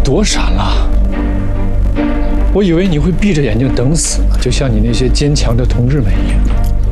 多傻了！我以为你会闭着眼睛等死呢，就像你那些坚强的同志们一样。